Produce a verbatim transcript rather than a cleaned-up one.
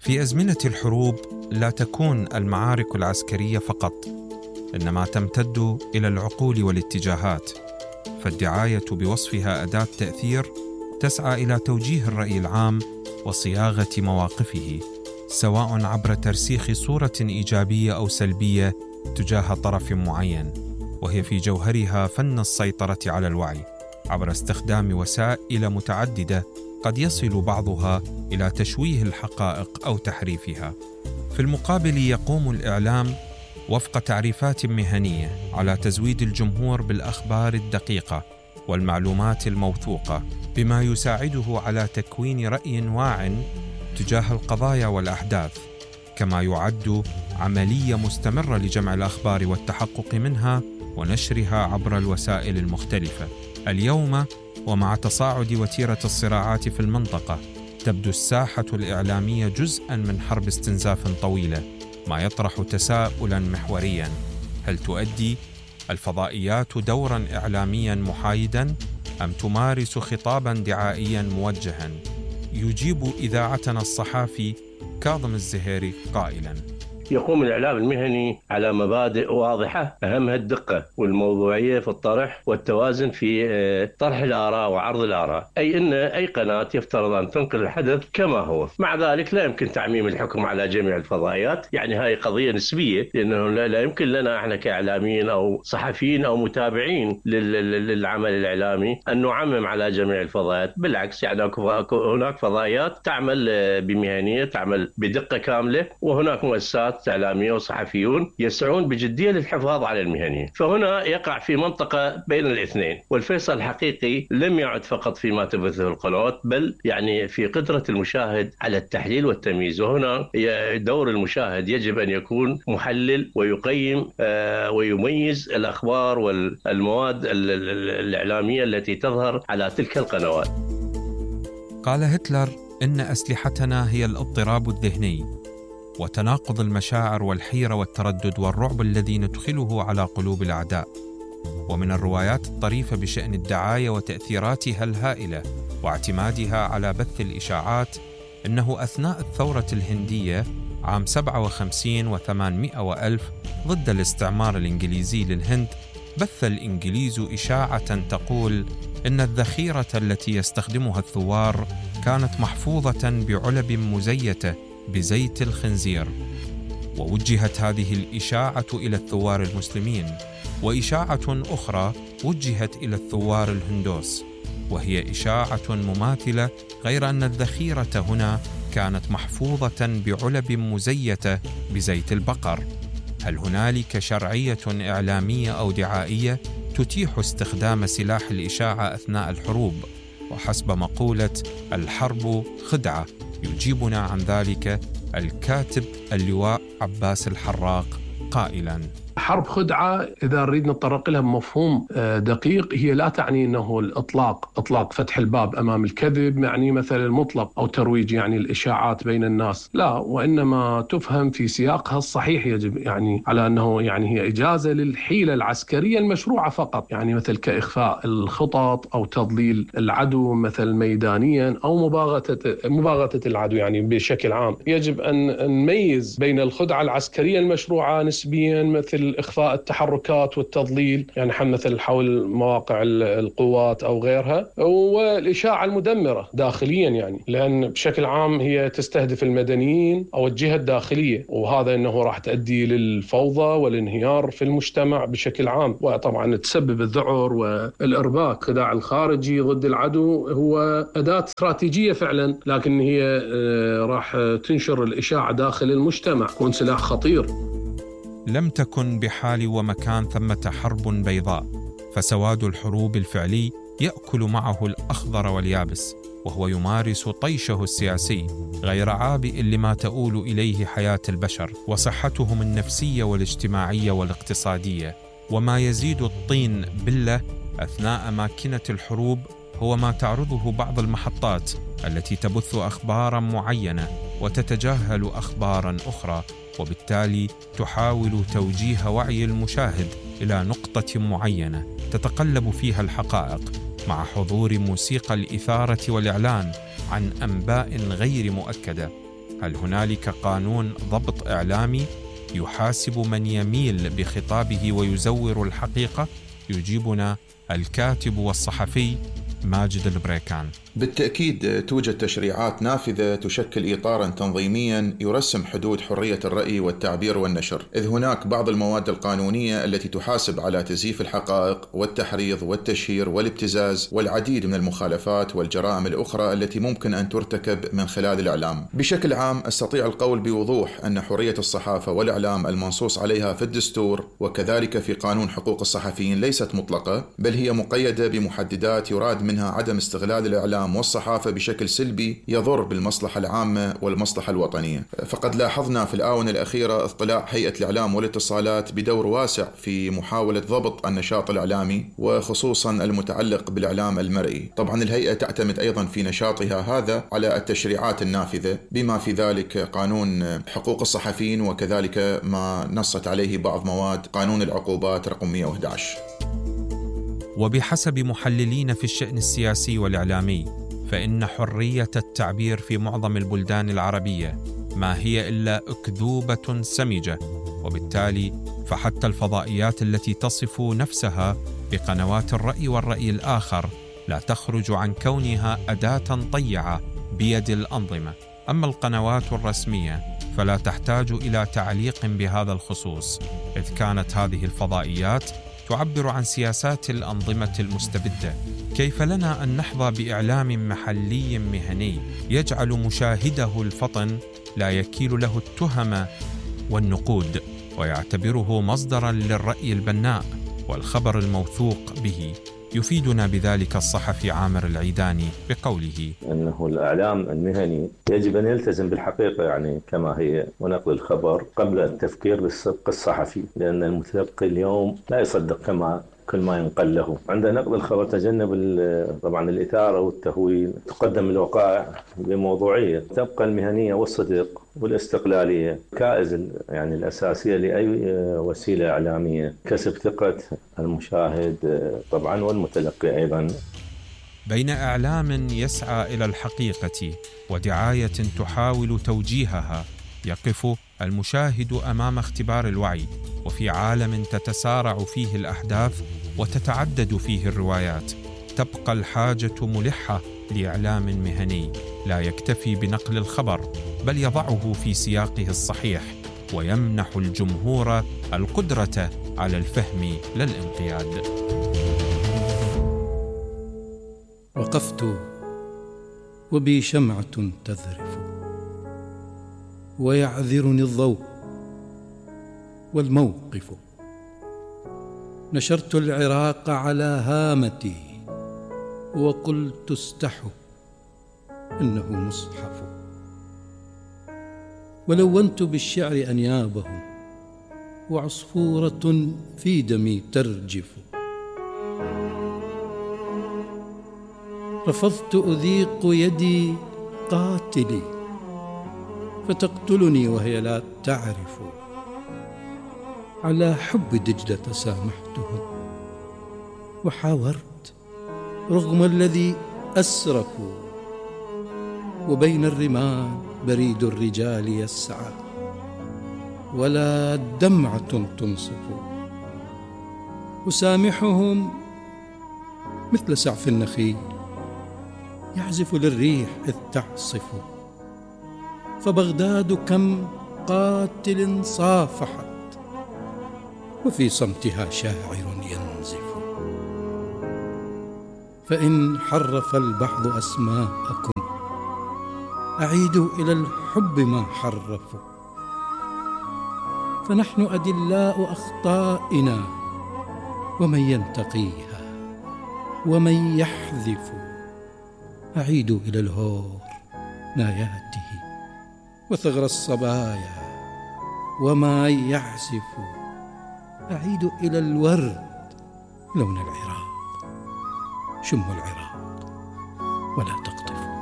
في أزمنة الحروب لا تكون المعارك العسكرية فقط، إنما تمتد إلى العقول والاتجاهات، فالدعاية بوصفها أداة تأثير تسعى إلى توجيه الرأي العام وصياغة مواقفه، سواء عبر ترسيخ صورة إيجابية أو سلبية تجاه طرف معين، وهي في جوهرها فن السيطرة على الوعي عبر استخدام وسائل متعددة قد يصل بعضها إلى تشويه الحقائق أو تحريفها. في المقابل يقوم الإعلام وفق تعريفات مهنية على تزويد الجمهور بالأخبار الدقيقة والمعلومات الموثوقة، بما يساعده على تكوين رأي واع تجاه القضايا والأحداث، كما يعد عملية مستمرة لجمع الأخبار والتحقق منها ونشرها عبر الوسائل المختلفة. اليوم ومع تصاعد وتيرة الصراعات في المنطقة، تبدو الساحة الإعلامية جزءاً من حرب استنزاف طويلة، ما يطرح تساؤلاً محورياً: هل تؤدي الفضائيات دوراً إعلامياً محايداً أم تمارس خطاباً دعائياً موجهاً؟ يجيب إذاعتنا الصحافي كاظم الزهيري قائلاً: يقوم الإعلام المهني على مبادئ واضحة، أهمها الدقة والموضوعية في الطرح والتوازن في طرح الآراء وعرض الآراء، أي أن أي قناة يفترض أن تنقل الحدث كما هو. مع ذلك لا يمكن تعميم الحكم على جميع الفضائيات، يعني هاي قضية نسبية، لأنه لا يمكن لنا احنا كإعلاميين أو صحفيين أو متابعين للعمل الإعلامي أن نعمم على جميع الفضائيات. بالعكس، يعني هناك فضائيات تعمل بمهنية، تعمل بدقة كاملة، وهناك مؤسسات إعلامية وصحفيون يسعون بجدية للحفاظ على المهنية. فهنا يقع في منطقة بين الاثنين، والفيصل الحقيقي لم يعد فقط فيما تبثه القنوات، بل يعني في قدرة المشاهد على التحليل والتمييز. وهنا دور المشاهد يجب أن يكون محلل ويقيم ويميز الأخبار والمواد الإعلامية التي تظهر على تلك القنوات. قال هتلر: إن أسلحتنا هي الاضطراب الذهني وتناقض المشاعر والحيرة والتردد والرعب الذي ندخله على قلوب الأعداء. ومن الروايات الطريفة بشأن الدعاية وتأثيراتها الهائلة واعتمادها على بث الإشاعات أنه أثناء الثورة الهندية عام سبعة وخمسين وثمانمائة وألف ضد الاستعمار الإنجليزي للهند، بث الإنجليز إشاعة تقول إن الذخيرة التي يستخدمها الثوار كانت محفوظة بعلب مزيتة بزيت الخنزير. ووجهت هذه الإشاعة إلى الثوار المسلمين، وإشاعة أخرى وجهت إلى الثوار الهندوس، وهي إشاعة مماثلة، غير أن الذخيرة هنا كانت محفوظة بعلب مزيتة بزيت البقر. هل هنالك شرعية إعلامية أو دعائية تتيح استخدام سلاح الإشاعة أثناء الحروب؟ وحسب مقولة الحرب خدعة، يجيبنا عن ذلك الكاتب اللواء عباس الحراق قائلاً: حرب خدعة إذا نريد نتطرق لها بمفهوم دقيق، هي لا تعني أنه الإطلاق إطلاق فتح الباب أمام الكذب، يعني مثل المطلق أو ترويج يعني الإشاعات بين الناس، لا، وإنما تفهم في سياقها الصحيح. يجب يعني على أنه يعني هي إجازة للحيلة العسكرية المشروعة فقط، يعني مثل كإخفاء الخطط أو تضليل العدو مثل ميدانيا أو مباغتة مباغتة العدو يعني بشكل عام. يجب أن نميز بين الخدعة العسكرية المشروعة نسبيا مثل إخفاء التحركات والتضليل، يعني مثل حول مواقع القوات أو غيرها، والإشاعة المدمرة داخليا، يعني لأن بشكل عام هي تستهدف المدنيين أو الجهة الداخلية، وهذا أنه راح تؤدي للفوضى والانهيار في المجتمع بشكل عام، وطبعا تسبب الذعر والإرباك. خداع الخارجي ضد العدو هو أداة استراتيجية فعلا، لكن هي راح تنشر الإشاعة داخل المجتمع، يكون سلاح خطير. لم تكن بحال ومكان ثمة حرب بيضاء، فسواد الحروب الفعلي يأكل معه الأخضر واليابس، وهو يمارس طيشه السياسي، غير عابئ لما تؤول إليه حياة البشر وصحتهم النفسية والاجتماعية والاقتصادية. وما يزيد الطين بلة أثناء ماكنة الحروب هو ما تعرضه بعض المحطات التي تبث أخباراً معينة وتتجاهل أخباراً أخرى، وبالتالي تحاول توجيه وعي المشاهد إلى نقطة معينة تتقلب فيها الحقائق، مع حضور موسيقى الإثارة والإعلان عن أنباء غير مؤكدة. هل هنالك قانون ضبط إعلامي يحاسب من يميل بخطابه ويزور الحقيقة؟ يجيبنا الكاتب والصحفي ماجد البريكان. بالتأكيد توجد تشريعات نافذة تشكل إطاراً تنظيمياً يرسم حدود حرية الرأي والتعبير والنشر، إذ هناك بعض المواد القانونية التي تحاسب على تزييف الحقائق والتحريض والتشهير والابتزاز والعديد من المخالفات والجرائم الأخرى التي ممكن أن ترتكب من خلال الإعلام. بشكل عام أستطيع القول بوضوح أن حرية الصحافة والإعلام المنصوص عليها في الدستور وكذلك في قانون حقوق الصحفيين ليست مطلقة، بل هي مقيدة بمحددات يراد منها عدم استغلال الإعلام والصحافة بشكل سلبي يضر بالمصلحة العامة والمصلحة الوطنية. فقد لاحظنا في الآونة الأخيرة اطلاع هيئة الإعلام والاتصالات بدور واسع في محاولة ضبط النشاط الإعلامي وخصوصا المتعلق بالإعلام المرئي. طبعا الهيئة تعتمد أيضا في نشاطها هذا على التشريعات النافذة بما في ذلك قانون حقوق الصحفيين وكذلك ما نصت عليه بعض مواد قانون العقوبات رقم مئة وأحد عشر. وبحسب محللين في الشأن السياسي والإعلامي، فإن حرية التعبير في معظم البلدان العربية ما هي إلا أكذوبة سمجة، وبالتالي فحتى الفضائيات التي تصف نفسها بقنوات الرأي والرأي الآخر لا تخرج عن كونها أداة طيعة بيد الأنظمة. أما القنوات الرسمية فلا تحتاج إلى تعليق بهذا الخصوص، إذ كانت هذه الفضائيات تعبر عن سياسات الأنظمة المستبدة. كيف لنا أن نحظى بإعلام محلي مهني يجعل مشاهده الفطن لا يكيل له التهم والنقود ويعتبره مصدراً للرأي البناء والخبر الموثوق به؟ يفيدنا بذلك الصحفي عامر العيداني بقوله أنه الإعلام المهني يجب أن يلتزم بالحقيقة يعني كما هي ونقل الخبر قبل التفكير بالصدق الصحفي، لأن المتلقي اليوم لا يصدق كما كل ما ينقل له. عند نقل الخبر تجنب طبعا الإثارة والتهويل، تقدم الوقائع بموضوعية، تبقى المهنية والصدق والاستقلالية كائز يعني الأساسية لأي وسيلة إعلامية، كسب ثقة المشاهد طبعا والمتلقي أيضا. بين إعلام يسعى إلى الحقيقة ودعاية تحاول توجيهها، يقف المشاهد أمام اختبار الوعي، وفي عالم تتسارع فيه الأحداث وتتعدد فيه الروايات تبقى الحاجة ملحة لإعلام مهني لا يكتفي بنقل الخبر بل يضعه في سياقه الصحيح ويمنح الجمهور القدرة على الفهم لا الانقياد. وقفت وبي شمعة تذرف ويعذرني الضوء والموقف، نشرت العراق على هامتي وقلت استحوا إنه مصحف، ولونت بالشعر أنيابهم وعصفورة في دمي ترجف، رفضت أذيق يدي قاتلي فتقتلني وهي لا تعرف، على حب دجلة سامحتهم وحاورت رغم الذي أسرفوا، وبين الرمال بريد الرجال يسعى ولا دمعة تنصف، أسامحهم مثل سعف النخيل يعزف للريح إذ تعصف، فبغداد كم قاتل صافحت وفي صمتها شاعر ينزف، فإن حرف البعض أسماءكم أعيدوا إلى الحب ما حرفوا، فنحن أدلاء أخطائنا ومن ينتقيها ومن يحذف، أعيدوا إلى الهور ناياته وثغر الصبايا وما يعزف، أعيدوا إلى الورد لون العراق، شموا العراق ولا تقطفوا.